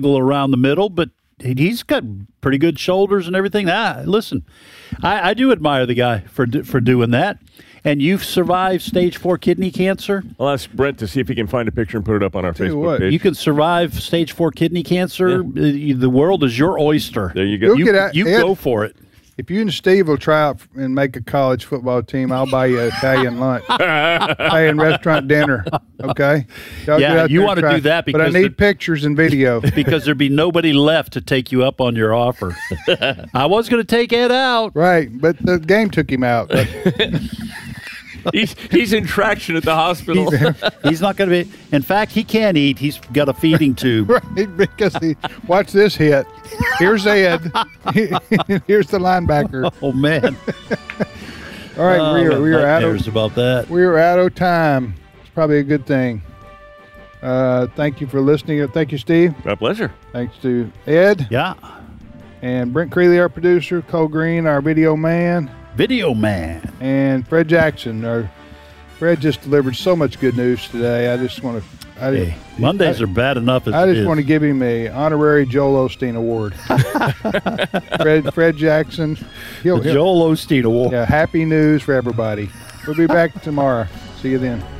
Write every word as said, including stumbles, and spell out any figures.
struggle around the middle, but he's got pretty good shoulders and everything. Ah, listen, I, I do admire the guy for for doing that. And you've survived stage four kidney cancer? I'll ask Brent to see if he can find a picture and put it up on our Tell you Facebook what, page. You can survive stage four kidney cancer. Yeah. The world is your oyster. There you go. You'll You, get out- you Ed, go for it. If you and Steve will try out and make a college football team, I'll buy you an Italian lunch, Italian restaurant dinner. Okay? Y'all Yeah, get out you there and wanna try. do that But I because need the- pictures and video. Because there'd be nobody left to take you up on your offer. I was going to take Ed out. Right, but the game took him out. But he's, he's in traction at the hospital. He's not going to be. In fact, he can't eat. He's got a feeding tube. right, because he watch this hit. Here's Ed. Here's the linebacker. Oh man! All right, Oh, we are we are out nightmares of about that. we are out of time. It's probably a good thing. Uh, thank you for listening. Thank you, Steve. My pleasure. Thanks to Ed Yeah, and Brent Creeley, our producer, Cole Green, our video man, Video Man. and Fred Jackson. Our Fred just delivered so much good news today. I just want to. I, Hey, Mondays I, are bad enough as I it just is. want to give him a honorary Joel Osteen Award. Fred Fred Jackson. He'll, the he'll, Joel Osteen Award. yeah, happy news for everybody. We'll be back tomorrow. See you then.